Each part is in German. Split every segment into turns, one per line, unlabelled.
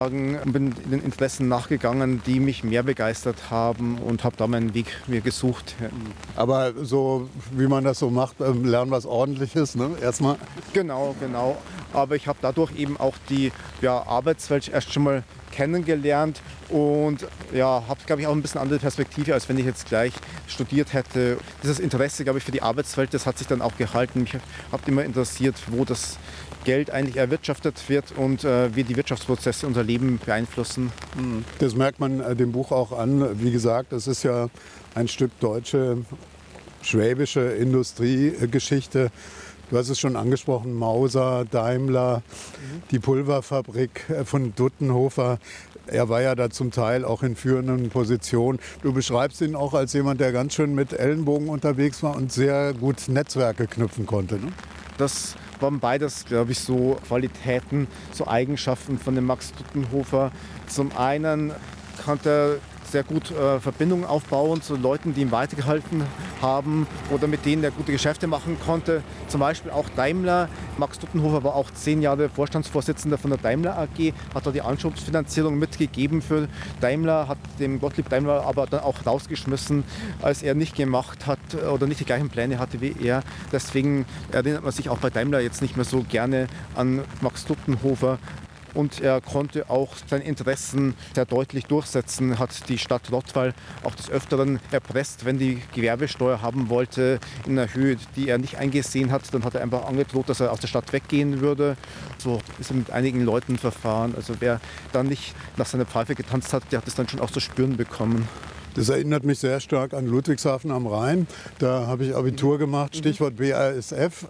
Bin den Interessen nachgegangen, die mich mehr begeistert haben und habe da meinen Weg mir gesucht.
Aber so, wie man das so macht, lernen was Ordentliches, ne? Erstmal.
Genau. Aber ich habe dadurch eben auch die Arbeitswelt erst schon mal kennengelernt und habe, glaube ich, auch ein bisschen andere Perspektive, als wenn ich jetzt gleich studiert hätte. Dieses Interesse, glaube ich, für die Arbeitswelt, das hat sich dann auch gehalten. Mich hat immer interessiert, wo das Geld eigentlich erwirtschaftet wird und wie die Wirtschaftsprozesse unser Leben beeinflussen.
Das merkt man dem Buch auch an. Wie gesagt, es ist ja ein Stück deutsche, schwäbische Industriegeschichte. Du hast es schon angesprochen, Mauser, Daimler, die Pulverfabrik von Duttenhofer. Er war ja da zum Teil auch in führenden Positionen. Du beschreibst ihn auch als jemand, der ganz schön mit Ellenbogen unterwegs war und sehr gut Netzwerke knüpfen konnte, ne?
Das waren beides, glaube ich, so Qualitäten, so Eigenschaften von dem Max Duttenhofer. Zum einen konnte er sehr gut Verbindungen aufbauen zu Leuten, die ihm weitergeholfen haben oder mit denen er gute Geschäfte machen konnte. Zum Beispiel auch Daimler. Max Duttenhofer war auch 10 Jahre Vorstandsvorsitzender von der Daimler AG, hat da die Anschubsfinanzierung mitgegeben für Daimler, hat dem Gottlieb Daimler aber dann auch rausgeschmissen, als er nicht gemacht hat oder nicht die gleichen Pläne hatte wie er. Deswegen erinnert man sich auch bei Daimler jetzt nicht mehr so gerne an Max Duttenhofer. Und er konnte auch seine Interessen sehr deutlich durchsetzen, hat die Stadt Rottweil auch des Öfteren erpresst, wenn die Gewerbesteuer haben wollte in einer Höhe, die er nicht eingesehen hat. Dann hat er einfach angedroht, dass er aus der Stadt weggehen würde. So ist er mit einigen Leuten verfahren. Also wer dann nicht nach seiner Pfeife getanzt hat, der hat es dann schon auch zu spüren bekommen.
Das erinnert mich sehr stark an Ludwigshafen am Rhein. Da habe ich Abitur gemacht, Stichwort BASF.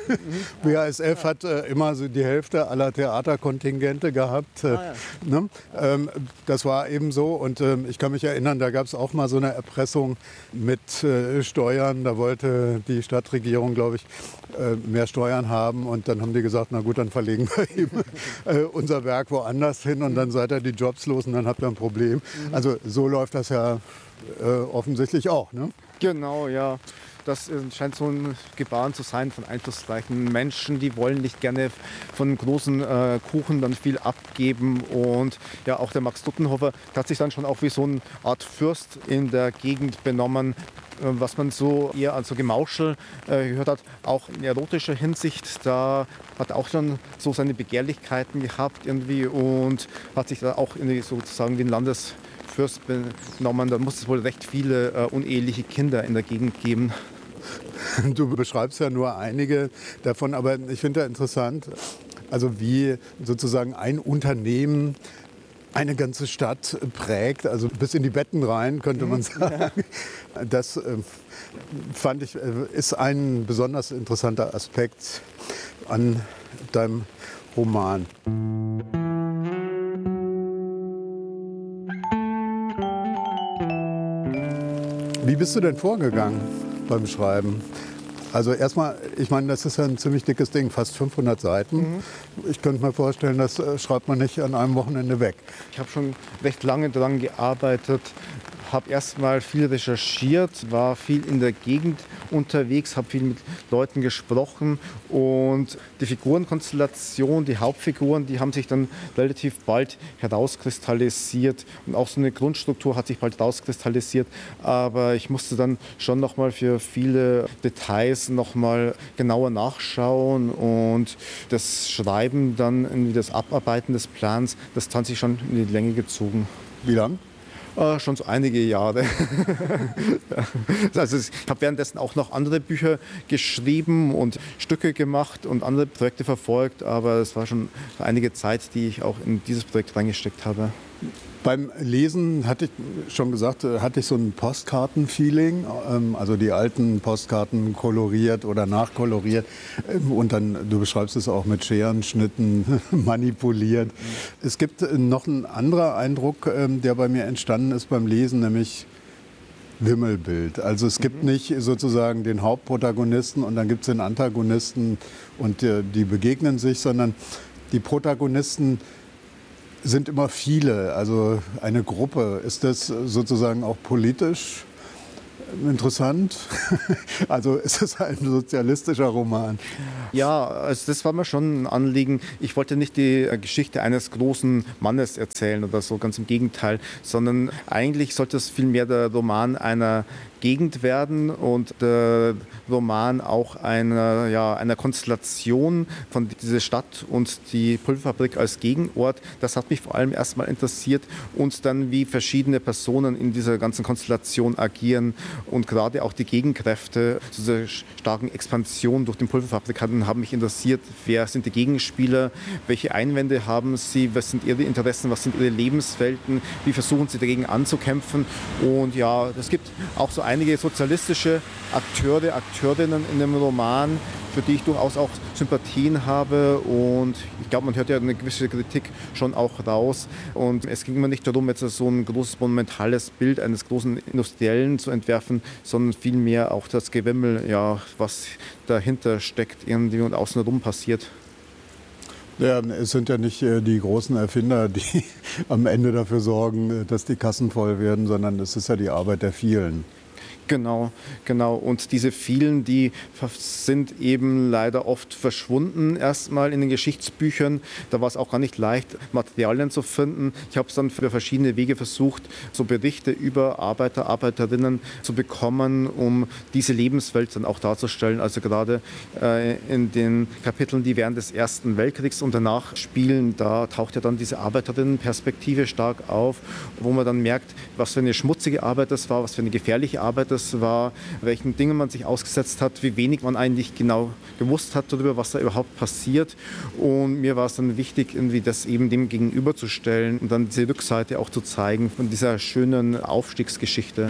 BASF hat immer so die Hälfte aller Theaterkontingente gehabt. Ne? Das war eben so. Und ich kann mich erinnern, da gab es auch mal so eine Erpressung mit Steuern. Da wollte die Stadtregierung, glaube ich, mehr Steuern haben. Und dann haben die gesagt, na gut, dann verlegen wir eben unser Werk woanders hin. Und dann seid ihr die Jobs los und dann habt ihr ein Problem. Also so läuft das ja offensichtlich auch, ne?
Genau, ja. Das scheint so ein Gebaren zu sein von einflussreichen Menschen. Die wollen nicht gerne von großen Kuchen dann viel abgeben. Und ja, auch der Max Duttenhofer hat sich dann schon auch wie so eine Art Fürst in der Gegend benommen. Was man so eher als so Gemauschel gehört hat, auch in erotischer Hinsicht. Da hat er auch schon so seine Begehrlichkeiten gehabt irgendwie und hat sich da auch irgendwie sozusagen den Landesfürst benommen. Da muss es wohl recht viele uneheliche Kinder in der Gegend geben.
Du beschreibst ja nur einige davon, aber ich finde ja interessant, also wie sozusagen ein Unternehmen eine ganze Stadt prägt, also bis in die Betten rein, könnte man sagen. Das fand ich, ist ein besonders interessanter Aspekt an deinem Roman. Wie bist du denn vorgegangen beim Schreiben? Also erstmal, ich meine, das ist ja ein ziemlich dickes Ding, fast 500 Seiten. Ich könnte mir vorstellen, das schreibt man nicht an einem Wochenende weg.
Ich habe schon recht lange daran gearbeitet, habe erstmal viel recherchiert, war viel in der Gegend unterwegs, habe viel mit Leuten gesprochen und die Figurenkonstellation, die Hauptfiguren, die haben sich dann relativ bald herauskristallisiert und auch so eine Grundstruktur hat sich bald herauskristallisiert, aber ich musste dann schon nochmal für viele Details nochmal genauer nachschauen und das Schreiben dann, irgendwie das Abarbeiten des Plans, das hat sich schon in die Länge gezogen.
Wie lang?
Schon so einige Jahre. Also ich habe währenddessen auch noch andere Bücher geschrieben und Stücke gemacht und andere Projekte verfolgt, aber es war schon einige Zeit, die ich auch in dieses Projekt reingesteckt habe.
Beim Lesen, hatte ich schon gesagt, hatte ich so ein Postkarten-Feeling, also die alten Postkarten koloriert oder nachkoloriert und dann, du beschreibst es auch mit Scherenschnitten manipuliert. Es gibt noch einen anderen Eindruck, der bei mir entstanden ist beim Lesen, nämlich Wimmelbild. Also es gibt nicht sozusagen den Hauptprotagonisten und dann gibt es den Antagonisten und die begegnen sich, sondern die Protagonisten sind immer viele, also eine Gruppe. Ist das sozusagen auch politisch Interessant. Also ist es ein sozialistischer Roman?
Ja, also das war mir schon ein Anliegen. Ich wollte nicht die Geschichte eines großen Mannes erzählen oder so, ganz im Gegenteil, sondern eigentlich sollte es vielmehr der Roman einer Gegend werden und der Roman auch einer Konstellation von dieser Stadt und die Pulverfabrik als Gegenort. Das hat mich vor allem erstmal interessiert und dann, wie verschiedene Personen in dieser ganzen Konstellation agieren und gerade auch die Gegenkräfte zu dieser starken Expansion durch den Pulverfabrikanten haben mich interessiert. Wer sind die Gegenspieler? Welche Einwände haben sie? Was sind ihre Interessen? Was sind ihre Lebenswelten? Wie versuchen sie dagegen anzukämpfen? Und ja, es gibt auch so einige sozialistische Akteure, Akteurinnen in dem Roman, für die ich durchaus auch Sympathien habe und ich glaube, man hört ja eine gewisse Kritik schon auch raus und es ging mir nicht darum, jetzt so ein großes monumentales Bild eines großen Industriellen zu entwerfen, sondern vielmehr auch das Gewimmel, ja, was dahinter steckt irgendwie und außenrum passiert.
Ja, es sind ja nicht die großen Erfinder, die am Ende dafür sorgen, dass die Kassen voll werden, sondern es ist ja die Arbeit der vielen.
Genau, genau. Und diese vielen, die sind eben leider oft verschwunden erstmal in den Geschichtsbüchern. Da war es auch gar nicht leicht, Materialien zu finden. Ich habe es dann für verschiedene Wege versucht, so Berichte über Arbeiter, Arbeiterinnen zu bekommen, um diese Lebenswelt dann auch darzustellen. Also gerade in den Kapiteln, die während des Ersten Weltkriegs und danach spielen, da taucht ja dann diese Arbeiterinnenperspektive stark auf, wo man dann merkt, was für eine schmutzige Arbeit das war, was für eine gefährliche Arbeit das war, welchen Dingen man sich ausgesetzt hat, wie wenig man eigentlich genau gewusst hat darüber, was da überhaupt passiert. Und mir war es dann wichtig, irgendwie das eben dem gegenüberzustellen und dann diese Rückseite auch zu zeigen von dieser schönen Aufstiegsgeschichte.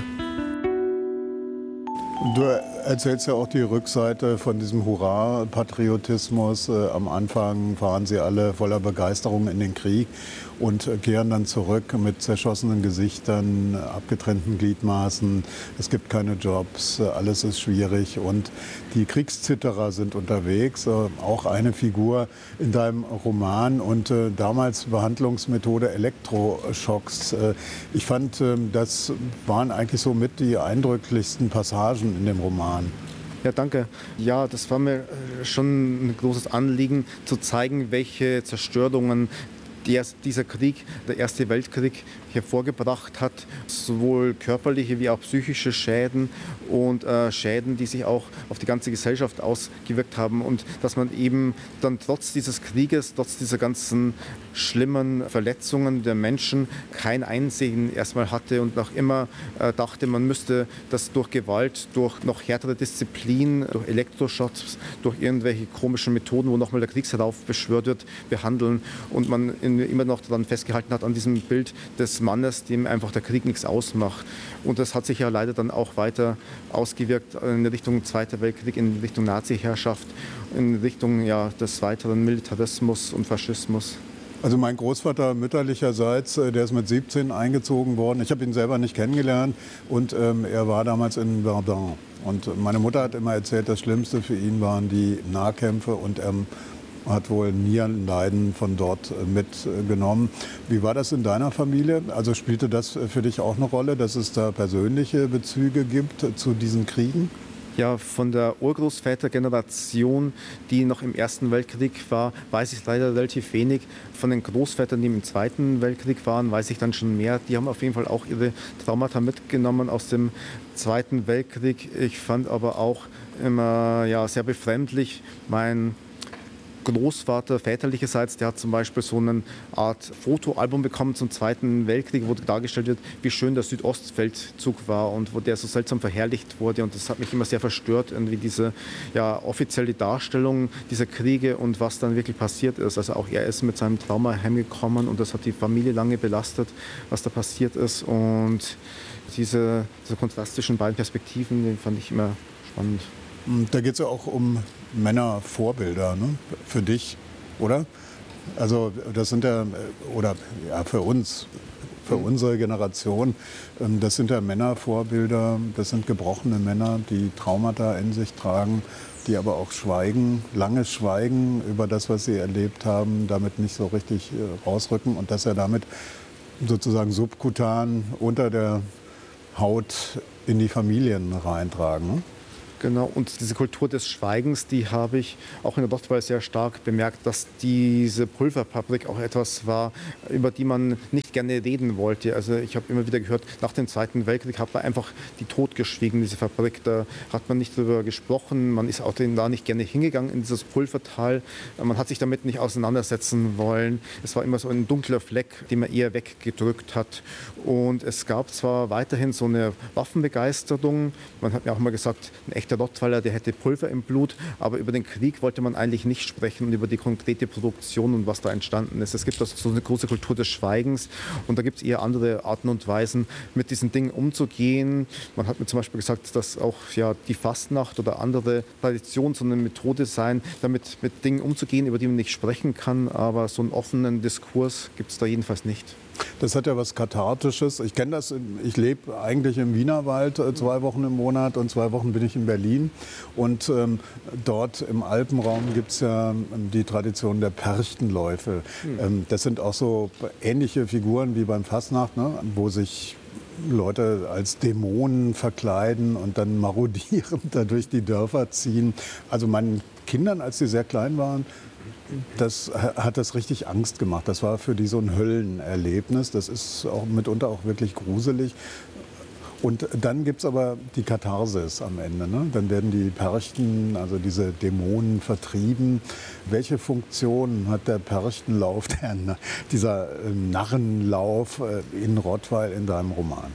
Du erzählst ja auch die Rückseite von diesem Hurra-Patriotismus. Am Anfang fahren sie alle voller Begeisterung in den Krieg und kehren dann zurück mit zerschossenen Gesichtern, abgetrennten Gliedmaßen. Es gibt keine Jobs, alles ist schwierig und die Kriegszitterer sind unterwegs. Auch eine Figur in deinem Roman und damals Behandlungsmethode Elektroschocks. Ich fand, das waren eigentlich so mit die eindrücklichsten Passagen in dem Roman.
Ja, danke. Ja, das war mir schon ein großes Anliegen, zu zeigen, welche Zerstörungen dieser Krieg, der Erste Weltkrieg, hervorgebracht hat, sowohl körperliche wie auch psychische Schäden und Schäden, die sich auch auf die ganze Gesellschaft ausgewirkt haben und dass man eben dann trotz dieses Krieges, trotz dieser ganzen schlimmen Verletzungen der Menschen kein Einsehen erstmal hatte und noch immer dachte, man müsste das durch Gewalt, durch noch härtere Disziplin, durch Elektroschocks, durch irgendwelche komischen Methoden, wo nochmal der Kriegsherauf beschwört wird, behandeln und man immer noch daran festgehalten hat an diesem Bild des Mannes, dem einfach der Krieg nichts ausmacht. Und das hat sich ja leider dann auch weiter ausgewirkt in Richtung Zweiter Weltkrieg, in Richtung Nazi-Herrschaft, in Richtung des weiteren Militarismus und Faschismus.
Also mein Großvater mütterlicherseits, der ist mit 17 eingezogen worden. Ich habe ihn selber nicht kennengelernt und er war damals in Verdun. Und meine Mutter hat immer erzählt, das Schlimmste für ihn waren die Nahkämpfe und er hat wohl Nierenleiden von dort mitgenommen. Wie war das in deiner Familie? Also spielte das für dich auch eine Rolle, dass es da persönliche Bezüge gibt zu diesen Kriegen?
Ja, von der Urgroßvätergeneration, die noch im Ersten Weltkrieg war, weiß ich leider relativ wenig. Von den Großvätern, die im Zweiten Weltkrieg waren, weiß ich dann schon mehr. Die haben auf jeden Fall auch ihre Traumata mitgenommen aus dem Zweiten Weltkrieg. Ich fand aber auch immer sehr befremdlich, mein Großvater väterlicherseits, der hat zum Beispiel so eine Art Fotoalbum bekommen zum Zweiten Weltkrieg, wo dargestellt wird, wie schön der Südostfeldzug war und wo der so seltsam verherrlicht wurde. Und das hat mich immer sehr verstört, irgendwie diese offizielle Darstellung dieser Kriege und was dann wirklich passiert ist. Also auch er ist mit seinem Trauma heimgekommen und das hat die Familie lange belastet, was da passiert ist. Und dieser Kontrast zwischen beiden Perspektiven, den fand ich immer spannend.
Da geht es ja auch um Männervorbilder, ne? Für dich, oder? Also das sind für uns, für unsere Generation, das sind ja Männervorbilder, das sind gebrochene Männer, die Traumata in sich tragen, die aber auch schweigen, lange schweigen über das, was sie erlebt haben, damit nicht so richtig rausrücken und dass er damit sozusagen subkutan unter der Haut in die Familien reintragen.
Genau, und diese Kultur des Schweigens, die habe ich auch in der Dochtweiler sehr stark bemerkt, dass diese Pulverfabrik auch etwas war, über die man nicht gerne reden wollte. Also ich habe immer wieder gehört, nach dem Zweiten Weltkrieg hat man einfach die totgeschwiegen, diese Fabrik. Da hat man nicht drüber gesprochen, man ist auch da nicht gerne hingegangen in dieses Pulvertal. Man hat sich damit nicht auseinandersetzen wollen. Es war immer so ein dunkler Fleck, den man eher weggedrückt hat. Und es gab zwar weiterhin so eine Waffenbegeisterung. Man hat mir auch mal gesagt, ein echter Rottweiler, der hätte Pulver im Blut, aber über den Krieg wollte man eigentlich nicht sprechen und über die konkrete Produktion und was da entstanden ist. Es gibt also so eine große Kultur des Schweigens und da gibt es eher andere Arten und Weisen, mit diesen Dingen umzugehen. Man hat mir zum Beispiel gesagt, dass auch die Fastnacht oder andere Traditionen so eine Methode sein, damit mit Dingen umzugehen, über die man nicht sprechen kann, aber so einen offenen Diskurs gibt es da jedenfalls nicht.
Das hat ja was Kathartisches. Ich kenne das, ich lebe eigentlich im Wienerwald 2 Wochen im Monat und 2 Wochen bin ich in Berlin. Und dort im Alpenraum gibt es ja die Tradition der Perchtenläufe. Das sind auch so ähnliche Figuren wie beim Fastnacht, ne? Wo sich Leute als Dämonen verkleiden und dann marodierend da durch die Dörfer ziehen. Also meinen Kindern, als sie sehr klein waren, das hat das richtig Angst gemacht. Das war für die so ein Höllenerlebnis. Das ist auch mitunter auch wirklich gruselig. Und dann gibt es aber die Katharsis am Ende. Ne? Dann werden die Perchten, also diese Dämonen, vertrieben. Welche Funktion hat der Perchtenlauf, dieser Narrenlauf in Rottweil in deinem Roman?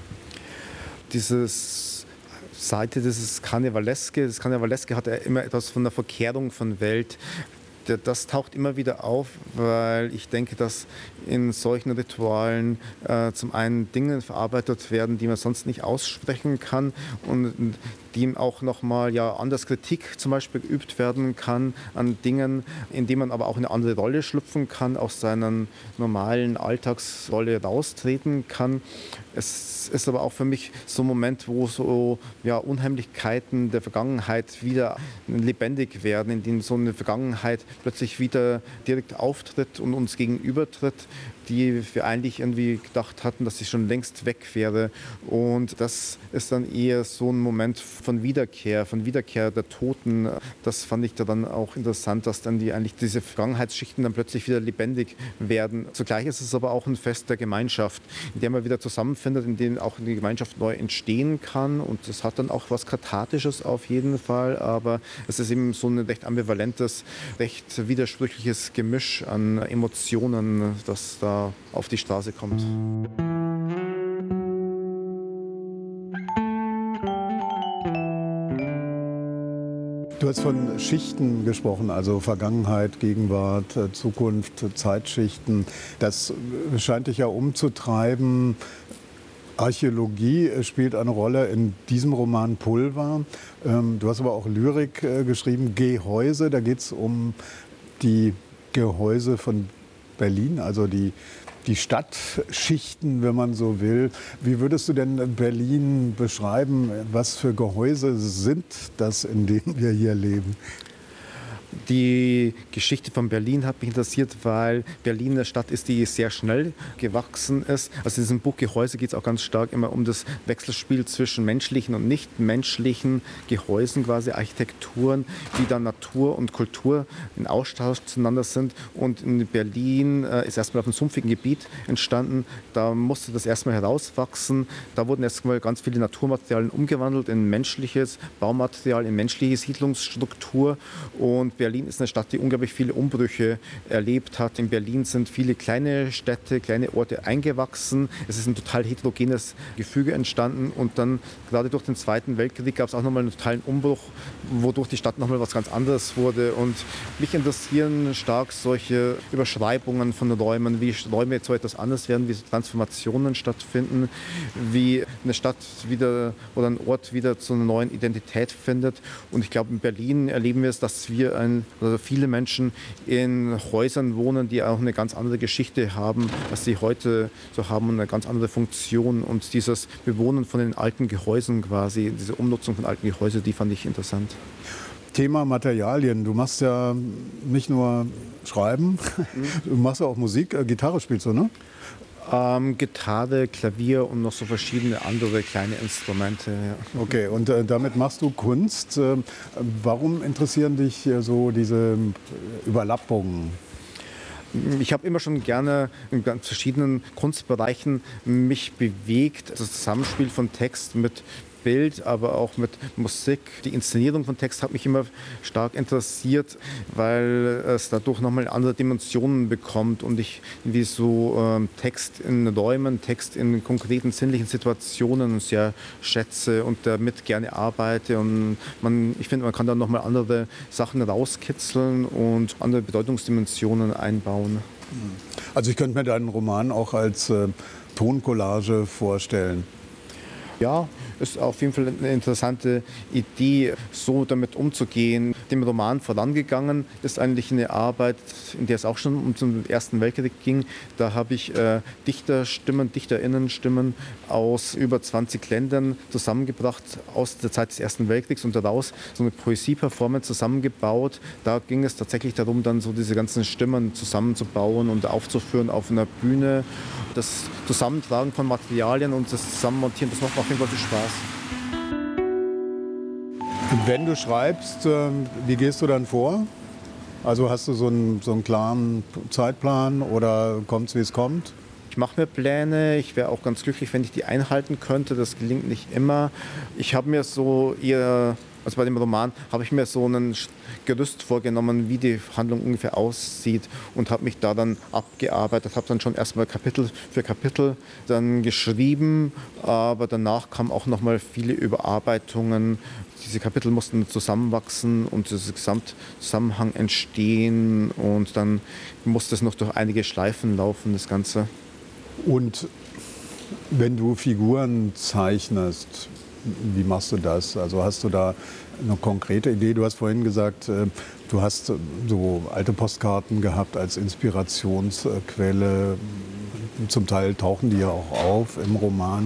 Dieses Karnevaleske. Das Karnevaleske hat ja immer etwas von der Verkehrung von Welt. Das taucht immer wieder auf, weil ich denke, dass in solchen Ritualen zum einen Dinge verarbeitet werden, die man sonst nicht aussprechen kann und dem auch nochmal anders Kritik zum Beispiel geübt werden kann an Dingen, in denen man aber auch in eine andere Rolle schlüpfen kann, aus seiner normalen Alltagsrolle raustreten kann. Es ist aber auch für mich so ein Moment, wo so Unheimlichkeiten der Vergangenheit wieder lebendig werden, in denen so eine Vergangenheit plötzlich wieder direkt auftritt und uns gegenübertritt, die wir eigentlich irgendwie gedacht hatten, dass sie schon längst weg wäre. Und das ist dann eher so ein Moment von Wiederkehr der Toten. Das fand ich da dann auch interessant, dass dann diese Vergangenheitsschichten dann plötzlich wieder lebendig werden. Zugleich ist es aber auch ein Fest der Gemeinschaft, in dem man wieder zusammenfindet, in dem auch die Gemeinschaft neu entstehen kann. Und es hat dann auch was Kathartisches auf jeden Fall, aber es ist eben so ein recht ambivalentes, recht widersprüchliches Gemisch an Emotionen, das da auf die Straße kommt.
Du hast von Schichten gesprochen, also Vergangenheit, Gegenwart, Zukunft, Zeitschichten. Das scheint dich ja umzutreiben. Archäologie spielt eine Rolle in diesem Roman Pulver. Du hast aber auch Lyrik geschrieben, Gehäuse. Da geht es um die Gehäuse von Berlin, also die Stadtschichten, wenn man so will. Wie würdest du denn Berlin beschreiben? Was für Gehäuse sind das, in denen wir hier leben?
Die Geschichte von Berlin hat mich interessiert, weil Berlin eine Stadt ist, die sehr schnell gewachsen ist. Also in diesem Buch Gehäuse geht es auch ganz stark immer um das Wechselspiel zwischen menschlichen und nichtmenschlichen Gehäusen, quasi Architekturen, wie dann Natur und Kultur in Austausch zueinander sind. Und in Berlin ist erstmal auf einem sumpfigen Gebiet entstanden. Da musste das erstmal herauswachsen. Da wurden erstmal ganz viele Naturmaterialien umgewandelt in menschliches Baumaterial, in menschliche Siedlungsstruktur. Und Berlin ist eine Stadt, die unglaublich viele Umbrüche erlebt hat. In Berlin sind viele kleine Städte, kleine Orte eingewachsen. Es ist ein total heterogenes Gefüge entstanden. Und dann gerade durch den Zweiten Weltkrieg gab es auch nochmal einen totalen Umbruch, wodurch die Stadt nochmal was ganz anderes wurde. Und mich interessieren stark solche Überschreibungen von Räumen, wie Räume jetzt so etwas anders werden, wie so Transformationen stattfinden, wie eine Stadt wieder oder ein Ort wieder zu einer neuen Identität findet. Und ich glaube, in Berlin erleben wir es, dass viele Menschen in Häusern wohnen, die auch eine ganz andere Geschichte haben, als sie heute so haben, und eine ganz andere Funktion. Und dieses Bewohnen von den alten Gehäusen quasi, diese Umnutzung von alten Gehäusen, die fand ich interessant.
Thema Materialien. Du machst ja nicht nur Schreiben, du machst ja auch Musik. Gitarre spielst du, ne?
Gitarre, Klavier und noch so verschiedene andere kleine Instrumente. Ja.
Okay, und damit machst du Kunst. Warum interessieren dich so diese Überlappungen?
Ich habe immer schon gerne in ganz verschiedenen Kunstbereichen mich bewegt. Das Zusammenspiel von Text mit Bild, aber auch mit Musik. Die Inszenierung von Text hat mich immer stark interessiert, weil es dadurch nochmal andere Dimensionen bekommt und ich wie so Text in Räumen, Text in konkreten sinnlichen Situationen sehr schätze und damit gerne arbeite. Und ich finde, man kann da nochmal andere Sachen rauskitzeln und andere Bedeutungsdimensionen einbauen.
Also ich könnte mir deinen Roman auch als Toncollage vorstellen.
Ja, ist auf jeden Fall eine interessante Idee, so damit umzugehen. Dem Roman vorangegangen ist eigentlich eine Arbeit, in der es auch schon um den Ersten Weltkrieg ging. Da habe ich Dichterstimmen, Dichterinnenstimmen aus über 20 Ländern zusammengebracht aus der Zeit des Ersten Weltkriegs und daraus so eine Poesie-Performance zusammengebaut. Da ging es tatsächlich darum, dann so diese ganzen Stimmen zusammenzubauen und aufzuführen auf einer Bühne. Das Zusammentragen von Materialien und das Zusammenmontieren, das macht auf jeden Fall viel Spaß.
Und wenn du schreibst, wie gehst du dann vor? Also hast du so einen klaren Zeitplan oder kommt es, wie es kommt?
Ich mache mir Pläne, ich wäre auch ganz glücklich, wenn ich die einhalten könnte. Das gelingt nicht immer. Ich habe mir so also bei dem Roman habe ich mir so ein Gerüst vorgenommen, wie die Handlung ungefähr aussieht und habe mich da dann abgearbeitet, habe dann schon erstmal Kapitel für Kapitel dann geschrieben, aber danach kamen auch noch mal viele Überarbeitungen. Diese Kapitel mussten zusammenwachsen und dieser Gesamtzusammenhang entstehen und dann musste es noch durch einige Schleifen laufen, das Ganze.
Und wenn du Figuren zeichnest, wie machst du das? Also hast du da eine konkrete Idee? Du hast vorhin gesagt, du hast so alte Postkarten gehabt als Inspirationsquelle. Zum Teil tauchen die ja auch auf im Roman.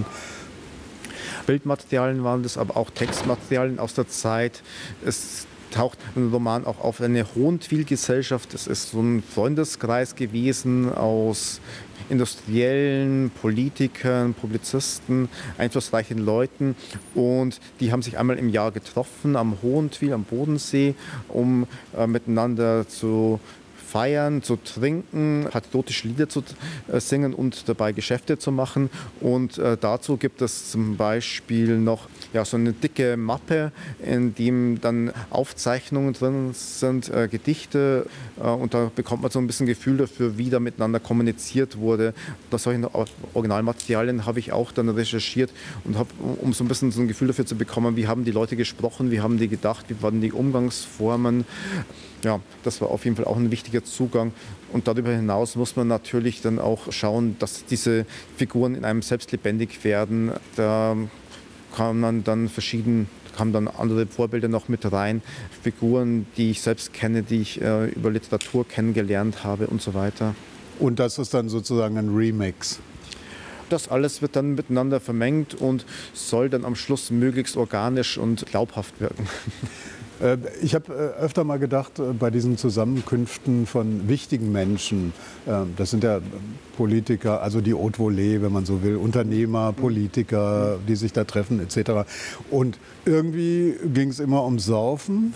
Bildmaterialien waren das, aber auch Textmaterialien aus der Zeit. Es taucht im Roman auch auf eine Hohentwiel-Gesellschaft. Es ist so ein Freundeskreis gewesen aus Industriellen, Politikern, Publizisten, einflussreichen Leuten. Und die haben sich einmal im Jahr getroffen am Hohentwiel, am Bodensee, um miteinander zu feiern, zu trinken, patriotische Lieder zu singen und dabei Geschäfte zu machen. Und dazu gibt es zum Beispiel noch so eine dicke Mappe, in dem dann Aufzeichnungen drin sind, Gedichte. Und da bekommt man so ein bisschen Gefühl dafür, wie da miteinander kommuniziert wurde. Das solche Originalmaterialien habe ich auch dann recherchiert und habe, um so ein bisschen so ein Gefühl dafür zu bekommen, wie haben die Leute gesprochen, wie haben die gedacht, wie waren die Umgangsformen. Ja, das war auf jeden Fall auch ein wichtiger Zugang. Und darüber hinaus muss man natürlich dann auch schauen, dass diese Figuren in einem selbst lebendig werden. Da kamen dann andere Vorbilder noch mit rein. Figuren, die ich selbst kenne, die ich über Literatur kennengelernt habe und so weiter.
Und das ist dann sozusagen ein Remix?
Das alles wird dann miteinander vermengt und soll dann am Schluss möglichst organisch und glaubhaft wirken.
Ich habe öfter mal gedacht, bei diesen Zusammenkünften von wichtigen Menschen, das sind ja Politiker, also die Haute Volée, wenn man so will, Unternehmer, Politiker, die sich da treffen etc. Und irgendwie ging es immer ums Saufen.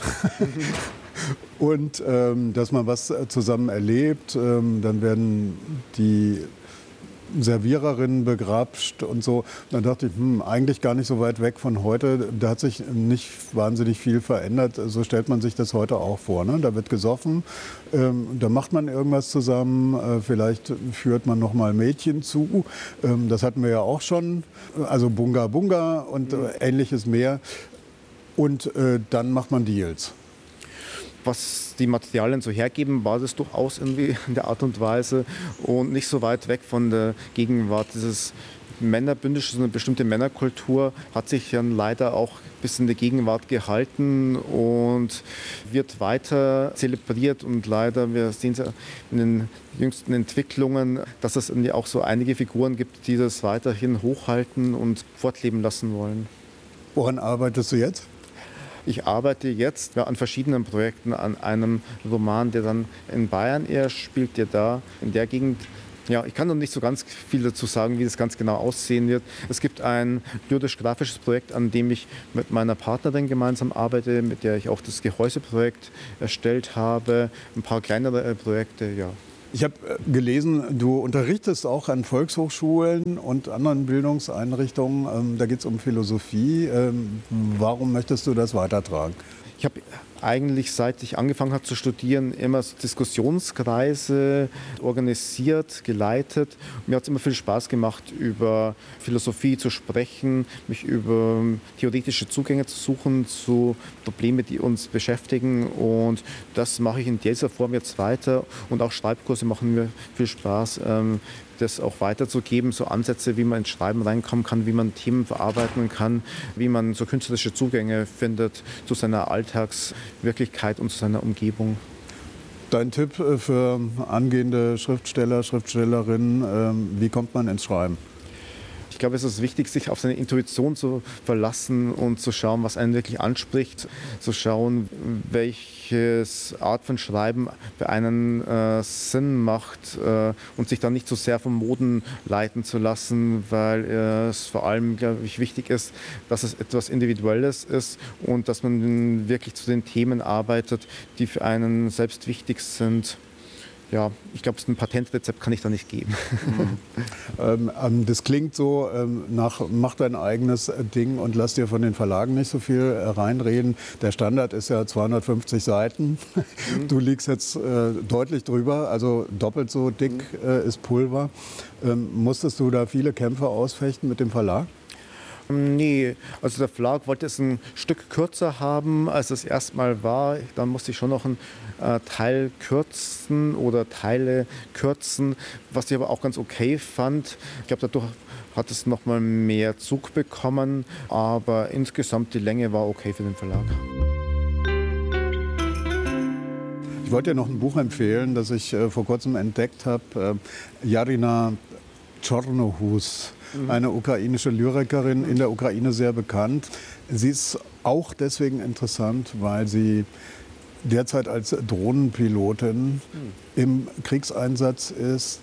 Und dass man was zusammen erlebt, dann werden die Serviererinnen begrapscht und so. Dann dachte ich, eigentlich gar nicht so weit weg von heute. Da hat sich nicht wahnsinnig viel verändert. So stellt man sich das heute auch vor. Ne? Da wird gesoffen, da macht man irgendwas zusammen. Vielleicht führt man noch mal Mädchen zu. Das hatten wir ja auch schon. Also Bunga Bunga und ähnliches mehr. Und dann macht man Deals.
Was die Materialien so hergeben, war das durchaus irgendwie in der Art und Weise und nicht so weit weg von der Gegenwart. Dieses Männerbündnis, so eine bestimmte Männerkultur, hat sich dann leider auch bis in die Gegenwart gehalten und wird weiter zelebriert. Und leider, wir sehen es ja in den jüngsten Entwicklungen, dass es irgendwie auch so einige Figuren gibt, die das weiterhin hochhalten und fortleben lassen wollen.
Woran arbeitest du jetzt?
Ich arbeite jetzt an verschiedenen Projekten an einem Roman, der dann in Bayern eher spielt, der da in der Gegend Ja, ich kann noch nicht so ganz viel dazu sagen, wie das ganz genau aussehen wird. Es gibt ein lyrisch-grafisches Projekt, an dem ich mit meiner Partnerin gemeinsam arbeite, mit der ich auch das Gehäuseprojekt erstellt habe, ein paar kleinere Projekte, ja.
Ich habe gelesen, du unterrichtest auch an Volkshochschulen und anderen Bildungseinrichtungen. Da geht es um Philosophie. Warum möchtest du das weitertragen?
Ich habe eigentlich, seit ich angefangen habe zu studieren, immer so Diskussionskreise organisiert, geleitet. Mir hat es immer viel Spaß gemacht, über Philosophie zu sprechen, mich über theoretische Zugänge zu suchen zu Problemen, die uns beschäftigen. Und das mache ich in dieser Form jetzt weiter. Und auch Schreibkurse machen mir viel Spaß, das auch weiterzugeben, so Ansätze, wie man ins Schreiben reinkommen kann, wie man Themen verarbeiten kann, wie man so künstlerische Zugänge findet zu seiner Alltagswirklichkeit und zu seiner Umgebung.
Dein Tipp für angehende Schriftsteller, Schriftstellerinnen, wie kommt man ins Schreiben?
Ich glaube, es ist wichtig, sich auf seine Intuition zu verlassen und zu schauen, was einen wirklich anspricht, zu schauen, welches Art von Schreiben für einen Sinn macht und sich dann nicht so sehr vom Moden leiten zu lassen, weil es vor allem, glaube ich, wichtig ist, dass es etwas Individuelles ist und dass man wirklich zu den Themen arbeitet, die für einen selbst wichtig sind. Ja, ich glaube, ein Patentrezept kann ich da nicht geben.
Das klingt so nach, mach dein eigenes Ding und lass dir von den Verlagen nicht so viel reinreden. Der Standard ist ja 250 Seiten. Du liegst jetzt deutlich drüber, also doppelt so dick ist Pulver. Musstest du da viele Kämpfe ausfechten mit dem Verlag?
Nee, also der Verlag wollte es ein Stück kürzer haben, als es erstmal war. Dann musste ich schon noch einen Teil kürzen oder Teile kürzen, was ich aber auch ganz okay fand. Ich glaube, dadurch hat es noch mal mehr Zug bekommen, aber insgesamt die Länge war okay für den Verlag.
Ich wollte dir noch ein Buch empfehlen, das ich vor kurzem entdeckt habe. Jarina Czornohus. Eine ukrainische Lyrikerin, in der Ukraine sehr bekannt. Sie ist auch deswegen interessant, weil sie derzeit als Drohnenpilotin im Kriegseinsatz ist.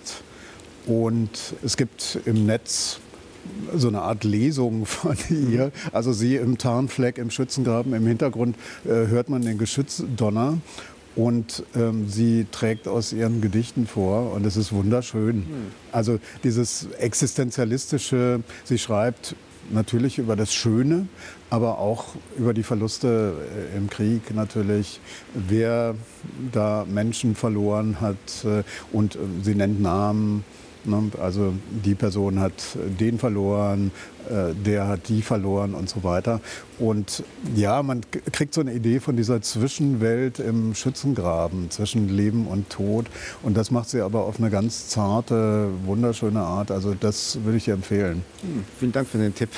Und es gibt im Netz so eine Art Lesung von ihr. Also sie im Tarnfleck im Schützengraben. Im Hintergrund hört man den Geschützdonner. Und sie trägt aus ihren Gedichten vor und es ist wunderschön. Also dieses Existenzialistische, sie schreibt natürlich über das Schöne, aber auch über die Verluste im Krieg natürlich, wer da Menschen verloren hat und sie nennt Namen. Also die Person hat den verloren, der hat die verloren und so weiter. Und ja, man kriegt so eine Idee von dieser Zwischenwelt im Schützengraben zwischen Leben und Tod. Und das macht sie aber auf eine ganz zarte, wunderschöne Art. Also das würde ich dir empfehlen.
Vielen Dank für den Tipp.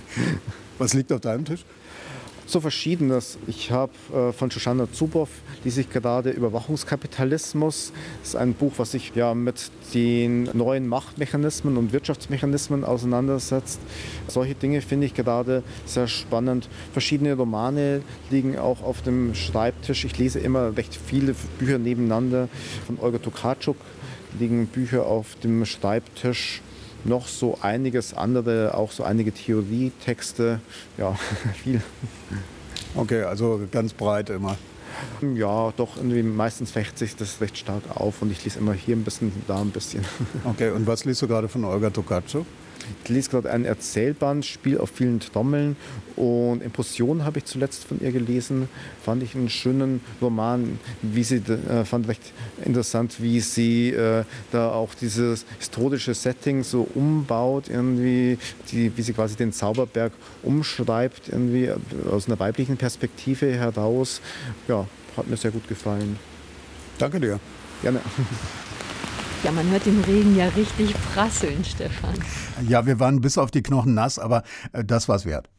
Was liegt auf deinem Tisch?
So Verschiedenes. Ich habe von Shoshana Zuboff, die sich gerade Überwachungskapitalismus, das ist ein Buch, was sich ja mit den neuen Machtmechanismen und Wirtschaftsmechanismen auseinandersetzt. Solche Dinge finde ich gerade sehr spannend. Verschiedene Romane liegen auch auf dem Schreibtisch. Ich lese immer recht viele Bücher nebeneinander. Von Olga Tokarczuk liegen Bücher auf dem Schreibtisch. Noch so einiges andere, auch so einige Theorietexte, ja, viel.
Okay, also ganz breit immer.
Ja, doch, irgendwie meistens fächt sich das recht stark auf und ich lese immer hier ein bisschen, da ein bisschen.
Okay, und was liest du gerade von Olga Tokarczuk?
Ich lese gerade ein Erzählband, Spiel auf vielen Trommeln und Impulsion habe ich zuletzt von ihr gelesen. Fand ich einen schönen Roman, wie sie, fand recht interessant, wie sie da auch dieses historische Setting so umbaut, irgendwie, wie sie quasi den Zauberberg umschreibt, irgendwie aus einer weiblichen Perspektive heraus. Ja, hat mir sehr gut gefallen.
Danke dir.
Gerne.
Ja, man hört den Regen ja richtig prasseln, Stefan.
Ja, wir waren bis auf die Knochen nass, aber das war's wert.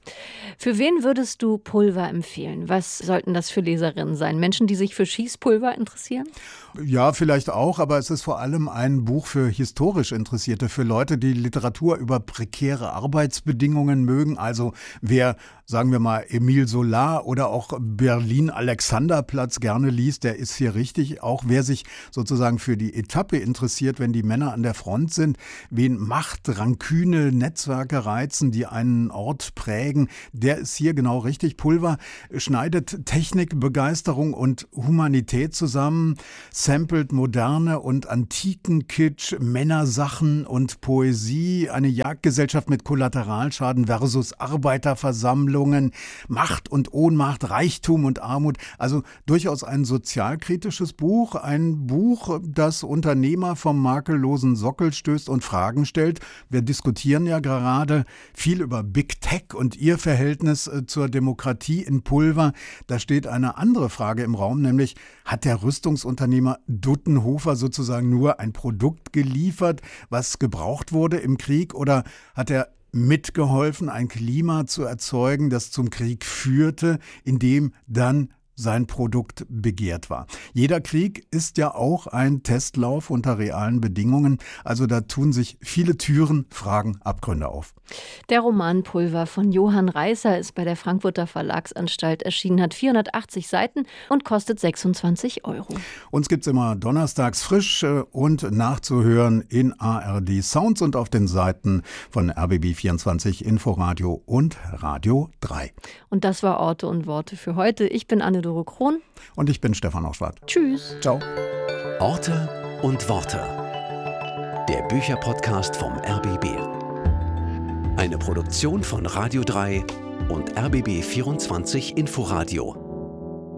Für wen würdest du Pulver empfehlen? Was sollten das für Leserinnen sein? Menschen, die sich für Schießpulver interessieren?
Ja, vielleicht auch, aber es ist vor allem ein Buch für historisch Interessierte, für Leute, die Literatur über prekäre Arbeitsbedingungen mögen. Also wer, sagen wir mal, Émile Zola oder auch Berlin-Alexanderplatz gerne liest, der ist hier richtig. Auch wer sich sozusagen für die Etappe interessiert, wenn die Männer an der Front sind, wen Macht, Ranküne, Netzwerke reizen, die einen Ort prägen, der ist hier genau richtig. Pulver schneidet Technik, Begeisterung und Humanität zusammen, samplet moderne und antiken Kitsch, Männersachen und Poesie, eine Jagdgesellschaft mit Kollateralschaden versus Arbeiterversammlungen, Macht und Ohnmacht, Reichtum und Armut. Also durchaus ein sozialkritisches Buch, ein Buch, das Unternehmer vom makellosen Sockel stößt und Fragen stellt. Wir diskutieren ja gerade viel über Big Tech und ihr Verhältnis zur Demokratie in Pulver. Da steht eine andere Frage im Raum, nämlich hat der Rüstungsunternehmer Duttenhofer sozusagen nur ein Produkt geliefert, was gebraucht wurde im Krieg, oder hat er mitgeholfen, ein Klima zu erzeugen, das zum Krieg führte, in dem dann sein Produkt begehrt war. Jeder Krieg ist ja auch ein Testlauf unter realen Bedingungen. Also da tun sich viele Türen, Fragen, Abgründe auf.
Der Roman Pulver von Johann Reißer ist bei der Frankfurter Verlagsanstalt erschienen, hat 480 Seiten und kostet 26 €.
Uns gibt es immer donnerstags frisch und nachzuhören in ARD Sounds und auf den Seiten von RBB24 Inforadio und Radio 3.
Und das war Orte und Worte für heute. Ich bin Anne-Dore Krohn.
Und ich bin Stefan Auschwart.
Tschüss.
Ciao.
Orte und Worte. Der Bücherpodcast vom RBB. Eine Produktion von Radio 3 und RBB24 Inforadio.